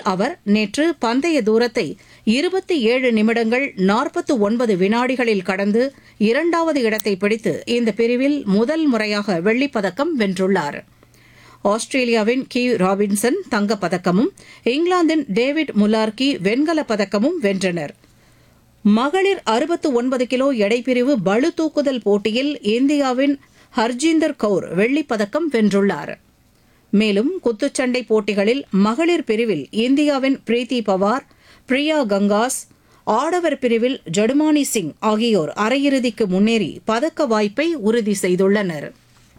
அவர் நேற்று பந்தய தூரத்தை 27 நிமிடங்கள் 49 வினாடிகளில் கடந்து இரண்டாவது இடத்தை பிடித்து இந்த பிரிவில் முதல் முறையாக வெள்ளிப்பதக்கம் வென்றுள்ளார். ஆஸ்திரேலியாவின் கிவ் ராபின்சன் தங்கப்பதக்கமும் இங்கிலாந்தின் டேவிட் முல்லார்கி வெண்கலப் பதக்கமும் வென்றனர். மகளிர் 69 கிலோ எடைப்பிரிவு பளு தூக்குதல் போட்டியில் இந்தியாவின் ஹர்ஜீந்தர் கவுர் வெள்ளிப்பதக்கம் வென்றுள்ளார். மேலும் குத்துச்சண்டை போட்டிகளில் மகளிர் பிரிவில் இந்தியாவின் பிரீத்தி பவார், பிரியா கங்காஸ், ஆடவர் பிரிவில் ஜடுமானி சிங் ஆகியோர் அரையிறுதிக்கு முன்னேறி பதக்க வாய்ப்பை உறுதி செய்துள்ளனர்.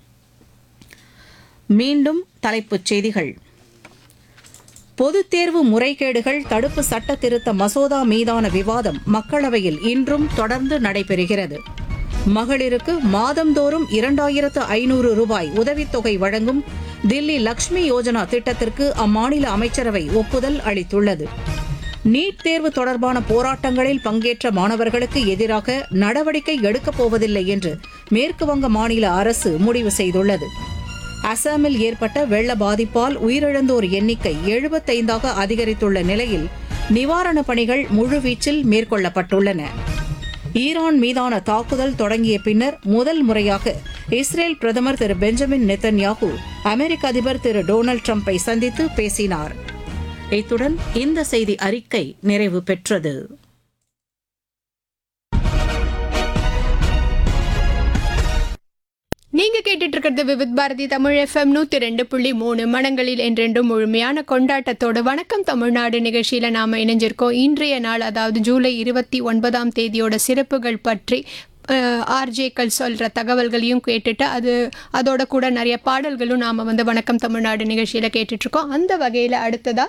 மீண்டும் தலைப்புச் செய்திகள். பொதுத் தேர்வு முறைகேடுகள் தடுப்பு சட்ட திருத்த மசோதா மீதான விவாதம் மக்களவையில் இன்றும் தொடர்ந்து நடைபெறுகிறது. மகளிருக்கு மாதந்தோறும் 2500 ரூபாய் உதவித்தொகை வழங்கும் தில்லி லக்ஷ்மி யோஜனா திட்டத்திற்கு அம்மாநில அமைச்சரவை ஒப்புதல் அளித்துள்ளது. நீட் தேர்வு தொடர்பான போராட்டங்களில் பங்கேற்ற மாணவர்களுக்கு எதிராக நடவடிக்கை எடுக்கப் போவதில்லை என்று மேற்குவங்க மாநில அரசு முடிவு செய்துள்ளது. அசாமில் ஏற்பட்ட வெள்ள பாதிப்பால் உயிரிழந்தோர் எண்ணிக்கை 75ஆக அதிகரித்துள்ள நிலையில் நிவாரணப் பணிகள் முழுவீச்சில் மேற்கொள்ளப்பட்டுள்ளன. ஈரான் மீதான தாக்குதல் தொடங்கிய பின்னர் முதல் முறையாக இஸ்ரேல் பிரதமர் திரு பெஞ்சமின் நெத்தன்யாகு அமெரிக்க அதிபர் திரு டொனால்டு டிரம்பை சந்தித்து பேசினார். இத்துடன் இந்த செய்தி அறிக்கை நிறைவு பெற்றது. நீங்க கேட்டுட்டு இருக்கிறது விவித் பாரதி தமிழ் FM 102.3 மனங்களில் என்றென்றும் முழுமையான கொண்டாட்டத்தோடு வணக்கம் தமிழ்நாடு நிகழ்ச்சியில நாம இணைஞ்சிருக்கோம். இன்றைய நாள், அதாவது ஜூலை 29ஆம் தேதியோட சிறப்புகள் பற்றி ஆர்ஜேக்கள் சொல்ற தகவல்களையும் கேட்டுட்டு அதோட கூட நிறைய பாடல்களும் நாம வணக்கம் தமிழ்நாடு நிகழ்ச்சியில கேட்டுட்டு இருக்கோம். அந்த வகையில அடுத்ததா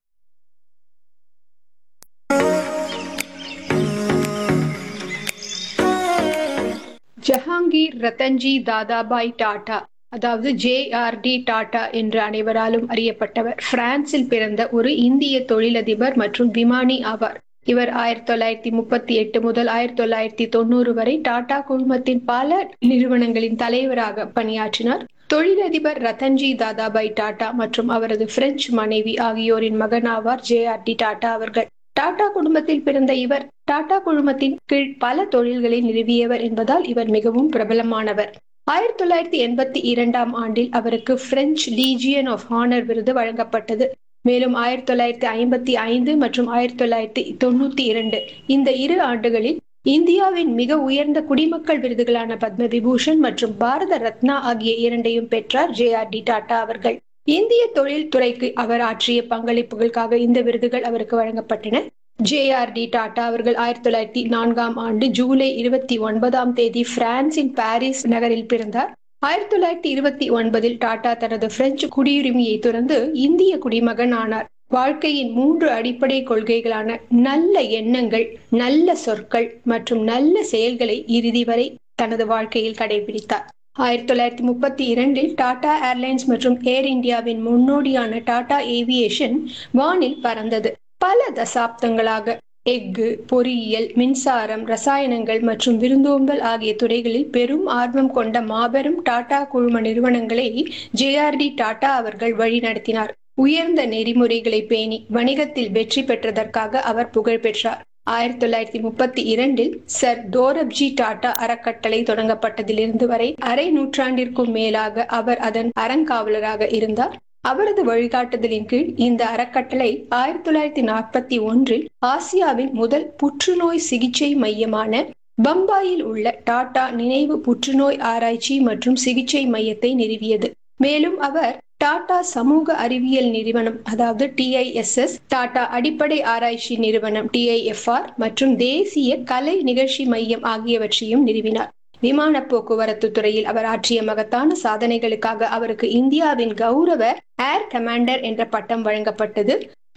ஜஹாங்கீர் ரத்தன்ஜி தாதாபாய் டாடா, அதாவது JRD டாடா என்று அனைவராலும் அறியப்பட்டவர், பிரான்சில் பிறந்த ஒரு இந்திய தொழிலதிபர் மற்றும் விமானி ஆவார். இவர் 1938 முதல் 1990 வரை டாடா குழுமத்தின் பல நிறுவனங்களின் தலைவராக பணியாற்றினார். தொழிலதிபர் ரத்தன்ஜி தாதாபாய் டாடா மற்றும் அவரது பிரெஞ்சு மனைவி ஆகியோரின் மகனாவார் JRD டாடா அவர்கள். டாடா குடும்பத்தில் பிறந்த இவர் டாடா குழுமத்தின் கீழ் பல தொழில்களை நிறுவியவர் என்பதால் இவர் மிகவும் பிரபலமானவர். 1982ஆம் ஆண்டில் அவருக்கு பிரெஞ்சு லீஜியன் ஆஃப் ஹானர் விருது வழங்கப்பட்டது. மேலும் 1955 மற்றும் 1992 இந்த 2 ஆண்டுகளில் இந்தியாவின் மிக உயர்ந்த குடிமக்கள் விருதுகளான பத்ம விபூஷன் மற்றும் பாரத ரத்னா ஆகிய 2ஐயும் பெற்றார் JRD டாடா அவர்கள். இந்திய தொழில் துறைக்கு அவர் ஆற்றிய பங்களிப்புகளுக்காக இந்த விருதுகள் அவருக்கு வழங்கப்பட்டன. JRD டாடா அவர்கள் 1904ஆம் ஆண்டு ஜூலை 29ஆம் தேதி பிரான்சின் பாரிஸ் நகரில் பிறந்தார். 1929இல் டாடா தனது பிரெஞ்சு குடியுரிமையை துறந்து இந்திய குடிமகன் ஆனார். வாழ்க்கையின் 3 அடிப்படை கொள்கைகளான நல்ல எண்ணங்கள், நல்ல சொற்கள் மற்றும் நல்ல செயல்களை இறுதி வரை தனது வாழ்க்கையில் கடைபிடித்தார். 1932இல் டாடா ஏர்லைன்ஸ் மற்றும் ஏர் இந்தியாவின் முன்னோடியான டாடா ஏவியேஷன் வானில் பறந்தது. பல தசாப்தங்களாக எஃகு, பொறியியல், மின்சாரம், ரசாயனங்கள் மற்றும் விருந்தோம்பல் ஆகிய துறைகளில் பெரும் ஆர்வம் கொண்ட மாபெரும் டாடா குழும நிறுவனங்களை JRD டாடா அவர்கள் வழிநடத்தினார். உயர்ந்த நெறிமுறைகளை பேணி வணிகத்தில் வெற்றி பெற்றதற்காக அவர் புகழ் பெற்றார். 1932இல் சர் தோரப்ஜி டாடா அறக்கட்டளை தொடங்கப்பட்டதிலிருந்து வரை அரை நூற்றாண்டிற்கும் மேலாக அவர் அதன் அறங்காவலராக இருந்தார். அவரது வழிகாட்டுதலின் கீழ் இந்த அறக்கட்டளை 1941இல் ஆசியாவின் முதல் புற்றுநோய் சிகிச்சை மையமான பம்பாயில் உள்ள டாடா நினைவு புற்றுநோய் ஆராய்ச்சி மற்றும் சிகிச்சை மையத்தை நிறுவியது. மேலும் அவர் டாடா சமூக அறிவியல் நிறுவனம், அதாவது TISS, டாடா அடிப்படை ஆராய்ச்சி நிறுவனம் TIFR மற்றும் தேசிய கலை நிகழ்ச்சி மையம் ஆகியவற்றையும் நிறுவினார். விமான போக்குவரத்து துறையில் அவர் ஆற்றிய மகத்தான சாதனைகளுக்காக அவருக்கு இந்தியாவின் கௌரவ ஏர் கமாண்டர் என்ற பட்டம் வழங்கப்பட்டது.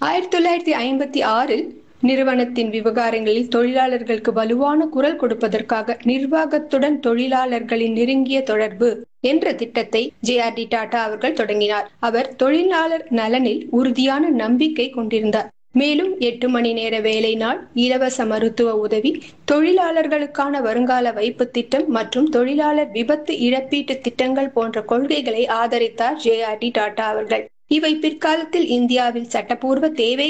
1956இல் நிறுவனத்தின் விவகாரங்களில் தொழிலாளர்களுக்கு வலுவான குரல் கொடுப்பதற்காக நிர்வாகத்துடன் தொழிலாளர்களின் நெருங்கிய தொடர்பு என்ற திட்டத்தை JRD டாடா அவர்கள் தொடங்கினார். அவர் தொழிலாளர் நலனில் உறுதியான நம்பிக்கை கொண்டிருந்தார். மேலும் 8 மணி நேர வேலை நாள், இலவச மருத்துவ உதவி, தொழிலாளர்களுக்கான வருங்கால வைப்பு திட்டம் மற்றும் தொழிலாளர் விபத்து இழப்பீட்டு திட்டங்கள் போன்ற கொள்கைகளை ஆதரித்தார் JRD டாடா அவர்கள். இவை பிற்காலத்தில் இந்தியாவில் சட்டப்பூர்வ தேவை